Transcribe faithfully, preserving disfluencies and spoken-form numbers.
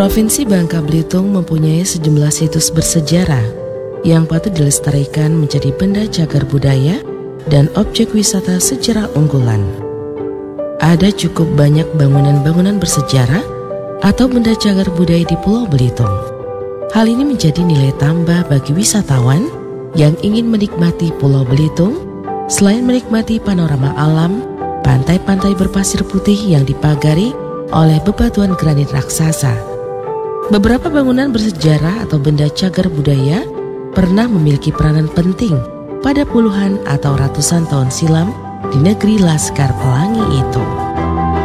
Provinsi Bangka Belitung mempunyai sejumlah situs bersejarah yang patut dilestarikan menjadi benda cagar budaya dan objek wisata sejarah unggulan. Ada cukup banyak bangunan-bangunan bersejarah atau benda cagar budaya di Pulau Belitung. Hal ini menjadi nilai tambah bagi wisatawan yang ingin menikmati Pulau Belitung selain menikmati panorama alam, pantai-pantai berpasir putih yang dipagari oleh bebatuan granit raksasa. Beberapa bangunan bersejarah atau benda cagar budaya pernah memiliki peranan penting pada puluhan atau ratusan tahun silam di negeri Laskar Pelangi itu.